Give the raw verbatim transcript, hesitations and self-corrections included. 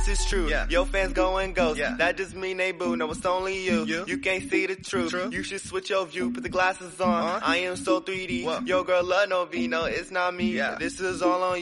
is true. Yeah. Your fans going ghost. Yeah. That just mean they boo. No, it's only you. You? You can't see the truth. True. You should switch your view. Put the glasses on. Uh-huh. I am so three D. What? Your girl love no V. No, it's not me. Yeah. This is all on you.